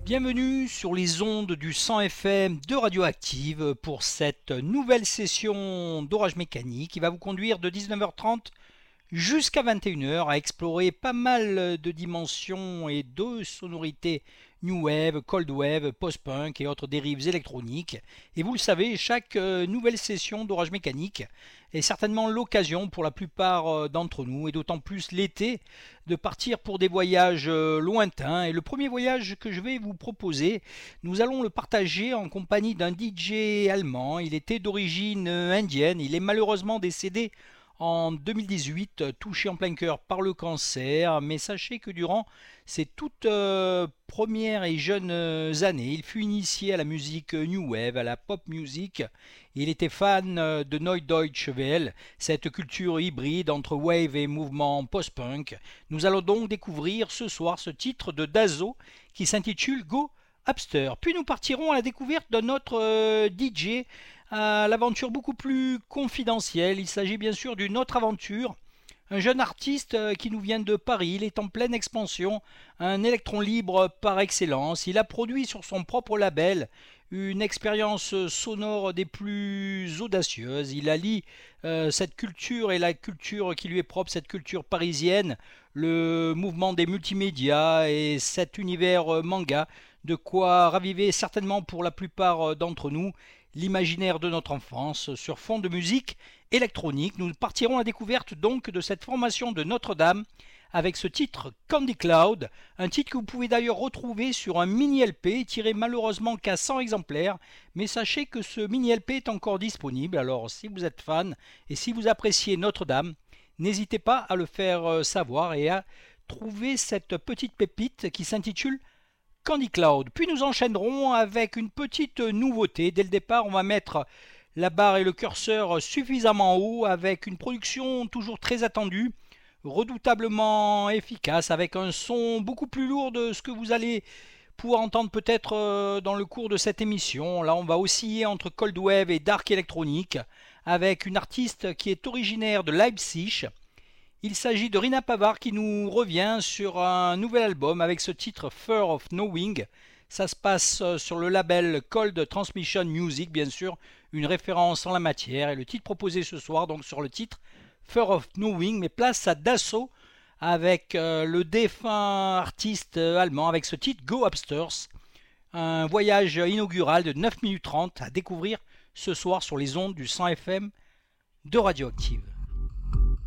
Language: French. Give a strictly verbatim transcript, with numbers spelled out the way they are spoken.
Bienvenue sur les ondes du cent F M de Radioactive pour cette nouvelle session d'orage mécanique qui va vous conduire de dix-neuf heures trente jusqu'à vingt et une heures à explorer pas mal de dimensions et de sonorités new wave, cold wave, post-punk et autres dérives électroniques. Et vous le savez, chaque nouvelle session d'orage mécanique est certainement l'occasion pour la plupart d'entre nous, et d'autant plus l'été, de partir pour des voyages lointains. Et le premier voyage que je vais vous proposer, nous allons le partager en compagnie d'un D J allemand. Il était d'origine indienne, il est malheureusement décédé en deux mille dix-huit, touché en plein cœur par le cancer, mais sachez que durant ses toutes euh, premières et jeunes années, il fut initié à la musique new wave, à la pop music. Il était fan de Neue Deutsche Welle, cette culture hybride entre wave et mouvement post-punk. Nous allons donc découvrir ce soir ce titre de Dazo qui s'intitule Go Upster. Puis nous partirons à la découverte d'un autre euh, D J à l'aventure beaucoup plus confidentielle. Il s'agit bien sûr d'une autre aventure. Un jeune artiste qui nous vient de Paris, il est en pleine expansion, un électron libre par excellence. Il a produit sur son propre label une expérience sonore des plus audacieuses. Il allie euh, cette culture et la culture qui lui est propre, cette culture parisienne, le mouvement des multimédias et cet univers manga, de quoi raviver certainement pour la plupart d'entre nous l'imaginaire de notre enfance sur fond de musique électronique. Nous partirons à la découverte donc de cette formation de Notre-Dame avec ce titre Candy Cloud, un titre que vous pouvez d'ailleurs retrouver sur un mini L P tiré malheureusement qu'à cent exemplaires, mais sachez que ce mini L P est encore disponible. Alors si vous êtes fan et si vous appréciez Notre-Dame, n'hésitez pas à le faire savoir et à trouver cette petite pépite qui s'intitule Candy Cloud. Puis nous enchaînerons avec une petite nouveauté. Dès le départ, on va mettre la barre et le curseur suffisamment haut avec une production toujours très attendue, redoutablement efficace, avec un son beaucoup plus lourd de ce que vous allez pouvoir entendre peut-être dans le cours de cette émission. Là, on va osciller entre cold wave et dark électronique avec une artiste qui est originaire de Leipzig. Il s'agit de Rina Pavard qui nous revient sur un nouvel album avec ce titre Fear of Knowing. Ça se passe sur le label Cold Transmission Music, bien sûr, une référence en la matière. Et le titre proposé ce soir, donc sur le titre Fear of Knowing, mais place à Dasso avec euh, le défunt artiste allemand avec ce titre Go Upstairs. Un voyage inaugural de neuf minutes trente à découvrir ce soir sur les ondes du cent F M de Radioactive.